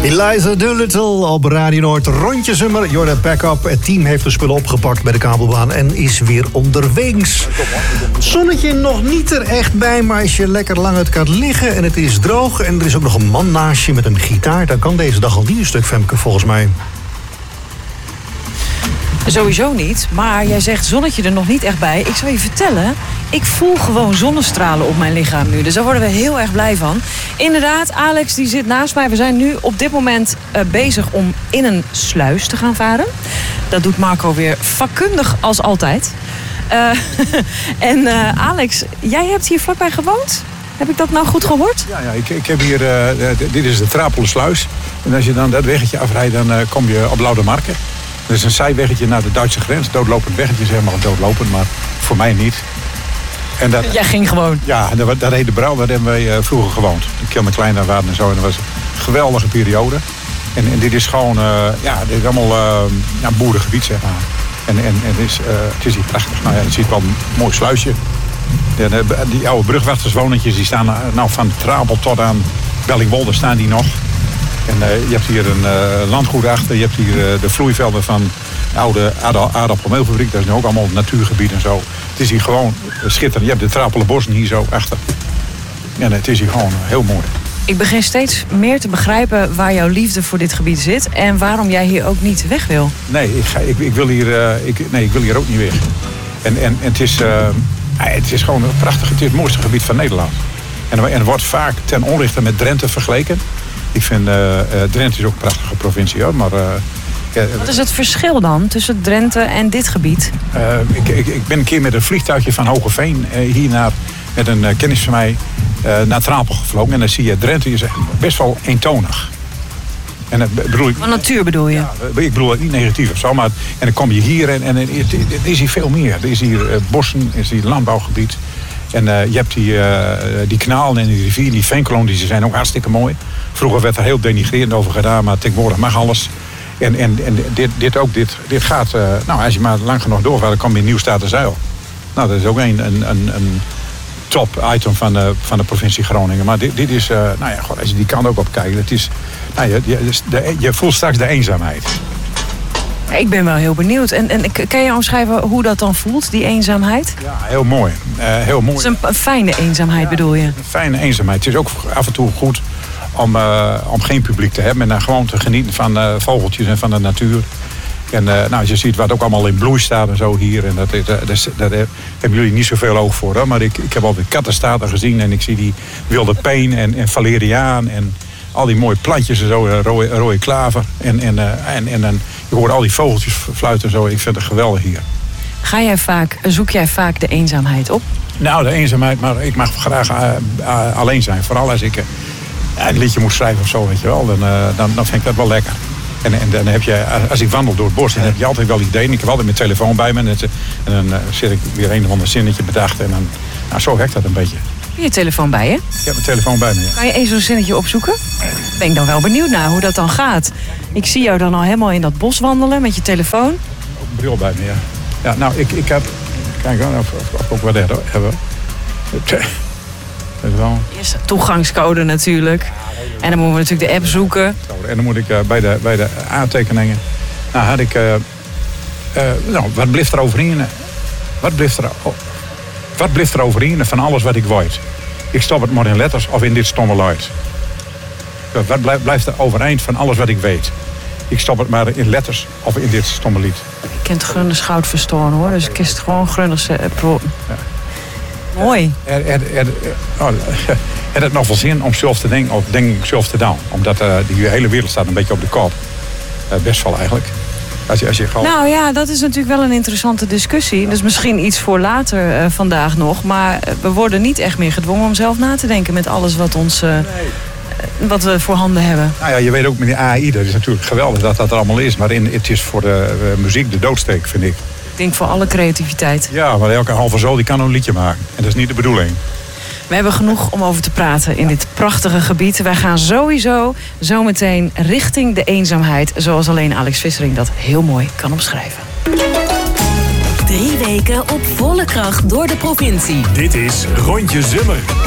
Eliza Doolittle op Radio Noord. Rondje Zummer, Jordan Backup. Het team heeft de spullen opgepakt bij de kabelbaan en is weer onderwegs. Zonnetje nog niet er echt bij, maar als je lekker lang uit kan liggen en het is droog en er is ook nog een man naast je met een gitaar, dan kan deze dag al niet een stuk, Femke, volgens mij. Sowieso niet, maar jij zegt zonnetje er nog niet echt bij. Ik zal je vertellen, ik voel gewoon zonnestralen op mijn lichaam nu. Dus daar worden we heel erg blij van. Inderdaad, Alex die zit naast mij. We zijn nu op dit moment bezig om in een sluis te gaan varen. Dat doet Marco weer vakkundig als altijd. Alex, jij hebt hier vlakbij gewoond? Heb ik dat nou goed gehoord? Ja, ik heb hier, dit is de Trapelendsluis. En als je dan dat weggetje afrijdt, dan kom je op Laudermarke. Er is een zijweggetje naar de Duitse grens. Doodlopend weggetje, zeg maar doodlopend, maar voor mij niet. En dat, jij ging gewoon? Ja, daar reed de Brouw, daar hebben wij vroeger gewoond. De Kilmer Kleiner waren en zo. En dat was een geweldige periode. En dit is gewoon, dit is allemaal een boerengebied, zeg maar. En het is hier prachtig. Nou ja, je ziet wel een mooi sluisje. Die oude brugwachterswonentjes, die staan nou van Trapel tot aan Bellingwolde staan die nog. En je hebt hier een landgoed achter. Je hebt hier de vloeivelden van de oude aardappelmeelfabriek. Dat is nu ook allemaal natuurgebied en zo. Het is hier gewoon schitterend. Je hebt de Trapelenbossen hier zo achter. En het is hier gewoon heel mooi. Ik begin steeds meer te begrijpen waar jouw liefde voor dit gebied zit. En waarom jij hier ook niet weg wil. Nee, ik wil hier ook niet weg. En het is gewoon prachtig. Het is het mooiste gebied van Nederland. En het wordt vaak ten onrechte met Drenthe vergeleken. Ik vind Drenthe is ook een prachtige provincie hoor. Maar, wat is het verschil dan tussen Drenthe en dit gebied? Ik ben een keer met een vliegtuigje van Hoogeveen hiernaar met een kennis van mij naar Trapel gevlogen. En dan zie je Drenthe is best wel eentonig. En dat bedoel ik, van natuur bedoel je? Ja, ik bedoel het niet negatief of zo. Maar, en dan kom je hier en het is hier veel meer. Er is hier bossen, er is hier landbouwgebied. En je hebt die kanalen en die rivier, die veenkolonies, die zijn ook hartstikke mooi. Vroeger werd er heel denigrerend over gedaan, maar tegenwoordig mag alles. En dit gaat, als je maar lang genoeg doorgaat, dan kom je in Nieuw-Statenzuil. Nou, dat is ook een top item van de provincie Groningen. Maar dit is, als je die kant ook op kijkt, het is, je voelt straks de eenzaamheid. Ik ben wel heel benieuwd. En kan je omschrijven hoe dat dan voelt, die eenzaamheid? Ja, heel mooi. Heel mooi. Het is een fijne eenzaamheid, bedoel je? Een fijne eenzaamheid. Het is ook af en toe goed om geen publiek te hebben. En dan gewoon te genieten van vogeltjes en van de natuur. En als je ziet wat ook allemaal in bloei staat en zo hier. En daar hebben jullie niet zoveel oog voor. Hè? Maar ik heb alweer kattenstaten gezien. En ik zie die wilde peen en valeriaan. En al die mooie plantjes en zo. Rode klaver. En dan je hoort al die vogeltjes fluiten en zo. Ik vind het geweldig hier. Zoek jij vaak de eenzaamheid op? Nou, de eenzaamheid. Maar ik mag graag alleen zijn. Vooral als ik een liedje moet schrijven of zo, weet je wel. Dan vind ik dat wel lekker. En dan heb je, als ik wandel door het bos, dan heb je altijd wel ideeën. Ik heb altijd mijn telefoon bij me. En dan zit ik weer een of ander zinnetje bedacht. En dan, zo werkt dat een beetje. Heb je je telefoon bij je? Ik heb mijn telefoon bij me, ja. Kan je eens zo'n zinnetje opzoeken? Ben ik dan wel benieuwd naar hoe dat dan gaat. Ik zie jou dan al helemaal in dat bos wandelen met je telefoon. Ook een bril bij me, ja. Ja, nou, ik heb... Kijk of ook wat hebben. Eerst toegangscode natuurlijk. En dan moeten we natuurlijk de app zoeken. En dan moet ik bij de aantekeningen... Nou, had ik... wat blijft er overheen? Wat blijft er overheen van alles wat ik weet? Ik stop het maar in letters of in dit stomme luid. Wat blijft er overeind van alles wat ik weet? Ik stop het maar in letters of in dit stomme lied. Ik ken het Grunners goud verstoren hoor. Dus ik kies het gewoon Grunners pro. Ja. Mooi. Het het nog wel zin om zelf te denken of denk ik zelf te doen. Omdat die hele wereld staat een beetje op de kop. Best wel eigenlijk. Als je gewoon... Nou ja, dat is natuurlijk wel een interessante discussie. Ja. Dus misschien iets voor later vandaag nog. Maar we worden niet echt meer gedwongen om zelf na te denken met alles wat ons... wat we voorhanden hebben. Nou ja, je weet ook met die AI, dat is natuurlijk geweldig dat dat er allemaal is. Maar het is voor de muziek de doodsteek, vind ik. Ik denk voor alle creativiteit. Ja, maar elke halve zo die kan een liedje maken. En dat is niet de bedoeling. We hebben genoeg om over te praten in dit prachtige gebied. Wij gaan sowieso zometeen richting de eenzaamheid. Zoals alleen Alex Vissering dat heel mooi kan omschrijven. 3 weken op volle kracht door de provincie. Dit is Rondje Zummer.